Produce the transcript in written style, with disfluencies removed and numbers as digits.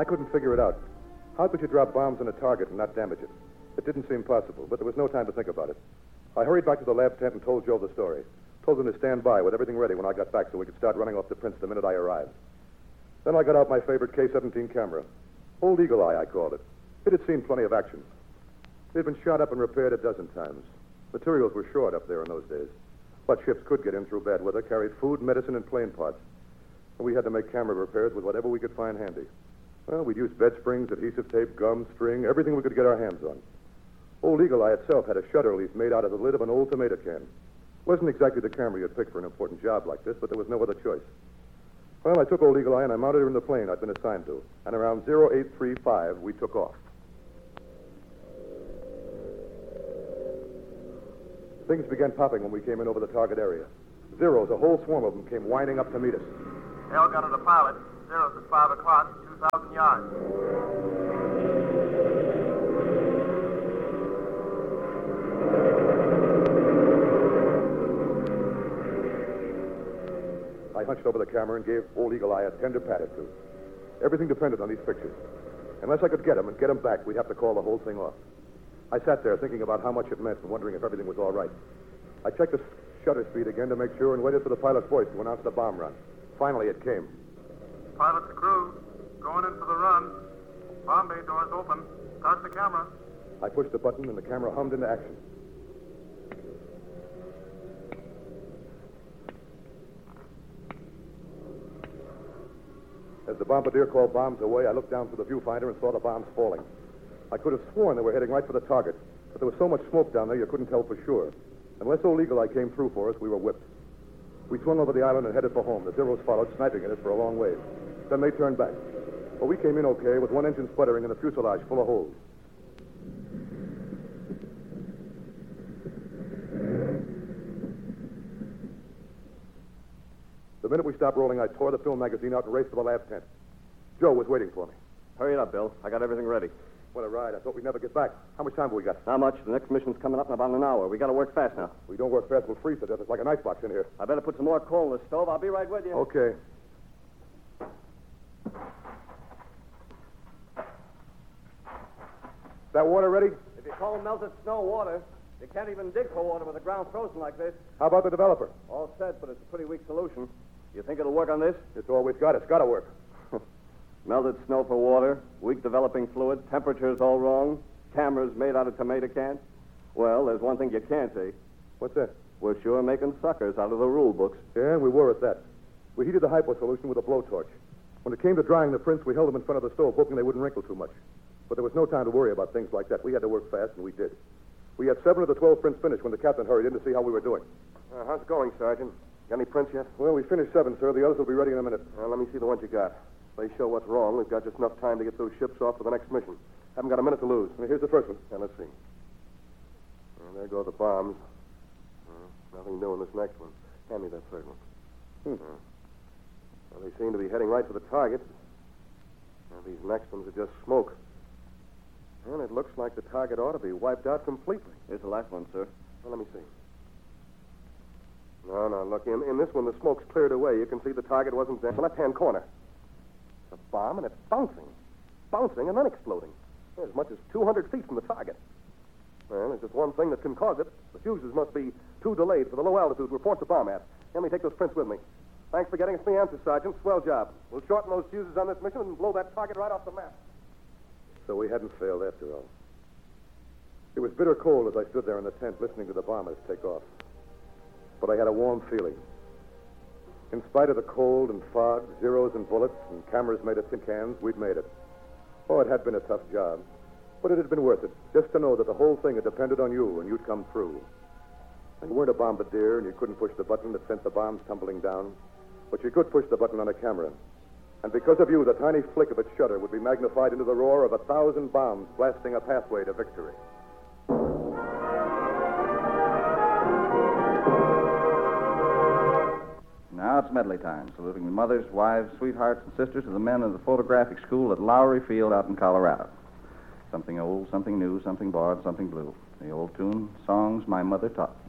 I couldn't figure it out. How could you drop bombs on a target and not damage it? It didn't seem possible, but there was no time to think about it. I hurried back to the lab tent and told Joe the story. Told him to stand by with everything ready when I got back so we could start running off the prints the minute I arrived. Then I got out my favorite K-17 camera. Old Eagle Eye, I called it. It had seen plenty of action. It had been shot up and repaired a dozen times. Materials were short up there in those days. But ships could get in through bad weather, carried food, medicine, and plane parts. And we had to make camera repairs with whatever we could find handy. Well, we'd use bed springs, adhesive tape, gum, string, everything we could get our hands on. Old Eagle Eye itself had a shutter leaf made out of the lid of an old tomato can. Wasn't exactly the camera you'd pick for an important job like this, but there was no other choice. Well, I took Old Eagle Eye and I mounted her in the plane I'd been assigned to. And around 0835, we took off. Things began popping when we came in over the target area. Zeros, a whole swarm of them, came winding up to meet us. Hell got to the pilot. Zeros at 5 o'clock, 2,000 yards. I hunched over the camera and gave Old Eagle Eye a tender pat or two. Everything depended on these pictures. Unless I could get them and get them back, we'd have to call the whole thing off. I sat there thinking about how much it meant and wondering if everything was all right. I checked the shutter speed again to make sure and waited for the pilot's voice to announce the bomb run. Finally, it came. Pilot to crew, going in for the run. Bomb bay doors open. Start the camera. I pushed the button and the camera hummed into action. As the bombardier called bombs away, I looked down through the viewfinder and saw the bombs falling. I could have sworn they were heading right for the target, but there was so much smoke down there you couldn't tell for sure. Unless Old Eagle Eye came through for us, we were whipped. We swung over the island and headed for home. The Zeros followed, sniping at us for a long way. Then they turned back. But we came in okay, with one engine sputtering and the fuselage full of holes. The minute we stopped rolling, I tore the film magazine out and raced to the lab tent. Joe was waiting for me. Hurry it up, Bill. I got everything ready. What a ride. I thought we'd never get back. How much time have we got? Not much. The next mission's coming up in about an hour. We got to work fast now. We don't work fast, we'll freeze to death. It's like an icebox in here. I better put some more coal in the stove. I'll be right with you. Okay. That water ready? If you call melted snow water, you can't even dig for water with the ground frozen like this. How about the developer? All set, but it's a pretty weak solution. You think it'll work on this? It's all we've got. It's got to work. Melted snow for water, weak developing fluid, temperatures all wrong, cameras made out of tomato cans. Well, there's one thing you can't say. What's that? We're sure making suckers out of the rule books. Yeah, we were at that. We heated the hypo solution with a blowtorch. When it came to drying the prints, we held them in front of the stove, hoping they wouldn't wrinkle too much. But there was no time to worry about things like that. We had to work fast, and we did. We had 7 of the 12 prints finished when the captain hurried in to see how we were doing. How's it going, Sergeant? Got any prints yet? Well, we finished 7, sir. The others will be ready in a minute. Let me see the ones you got. If they show what's wrong, we've got just enough time to get those ships off for the next mission. Haven't got a minute to lose. Here's the first one. Let's see. There go the bombs. Nothing new in this next one. Hand me that third one. Well, they seem to be heading right for the target. Now, these next ones are just smoke. And it looks like the target ought to be wiped out completely. Here's the last one, sir. Well, let me see. No, look. In this one, the smoke's cleared away. You can see the target wasn't there. In the left-hand corner. It's a bomb, and it's bouncing. Bouncing and then exploding. As much as 200 feet from the target. Well, there's just one thing that can cause it. The fuses must be too delayed for the low altitude report the bomb at. Let me take those prints with me. Thanks for getting us the answers, Sergeant. Swell job. We'll shorten those fuses on this mission and blow that target right off the map. So we hadn't failed after all. It was bitter cold as I stood there in the tent listening to the bombers take off. But I had a warm feeling. In spite of the cold and fog, zeros and bullets, and cameras made of tin cans, we'd made it. Oh, it had been a tough job. But it had been worth it, just to know that the whole thing had depended on you and you'd come through. And you weren't a bombardier and you couldn't push the button that sent the bombs tumbling down. But you could push the button on a camera. And because of you, the tiny flick of its shutter would be magnified into the roar of 1,000 bombs blasting a pathway to victory. Now it's medley time, saluting the mothers, wives, sweethearts, and sisters of the men of the photographic school at Lowry Field out in Colorado. Something old, something new, something borrowed, something blue. The old tune, songs my mother taught me.